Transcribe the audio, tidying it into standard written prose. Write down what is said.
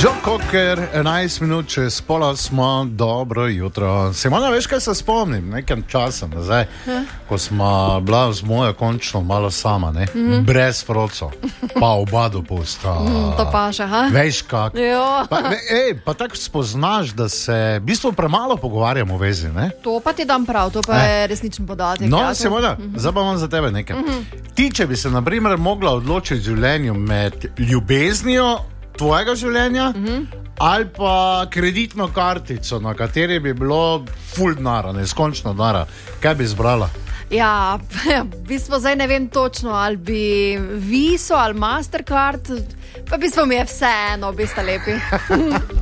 John Cocker, 11 minut čez pol osmo, dobro jutro. Simona, veš, kaj se spomnim, nekem časom nazaj, ko smo bila z mojo končno malo sama, ne? Brez froco, pa oba dopusta. To pa še, ha? Veš kak. Pa tako spoznaš, da se v bistvu premalo pogovarjamo v vezi, ne? To pa ti dam prav, to pa je resničen podatek. No, ja, Simona, zdaj pa imam za tebe nekaj. Ti, če bi se, na primer, mogla odločiti v življenju med ljubeznijo tvojega življenja ali pa kreditno kartico, na kateri bi bilo ful denara, neskončno denara, kaj bi izbrala? Ja, v bistvu zdaj ne vem točno, ali bi Viso ali Mastercard, pa v bistvu mi je vseeno, obi sta lepi.